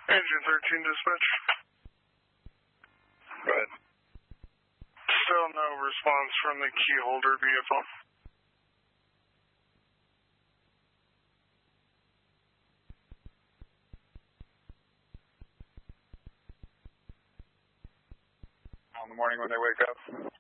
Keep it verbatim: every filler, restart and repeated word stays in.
Engine thirteen dispatch. Go ahead. Still no response from the key holder vehicle. In the morning when they wake up.